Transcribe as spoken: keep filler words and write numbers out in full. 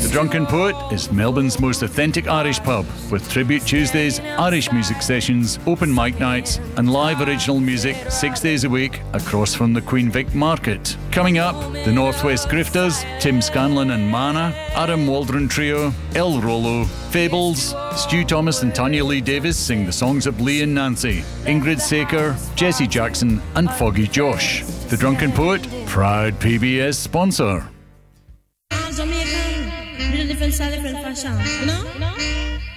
The Drunken Poet is Melbourne's most authentic Irish pub, with Tribute Tuesdays, Irish music sessions, open mic nights and live original music six days a week across from the Queen Vic Market. Coming up, the Northwest Grifters, Tim Scanlon and Mana, Adam Waldron Trio, El Rolo, Fables, Stu Thomas and Tanya Lee Davis sing the songs of Lee and Nancy, Ingrid Saker, Jesse Jackson and Foggy Josh. The Drunken Poet, proud P B S sponsor. Jamaican, different style, different fashion, you know? You know?